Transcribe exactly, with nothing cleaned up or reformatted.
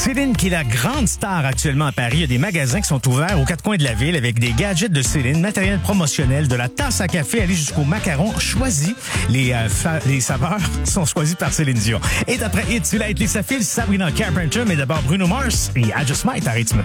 Céline, qui est la grande star actuellement à Paris, il y a des magasins qui sont ouverts aux quatre coins de la ville avec des gadgets de Céline, matériel promotionnel, de la tasse à café, aller jusqu'au macaron choisi. Les, euh, fa- les saveurs sont choisies par Céline Dion. Et après It's Too Late, Lisa Phil, Sabrina Carpenter, mais d'abord Bruno Mars et I Just Might à rythme.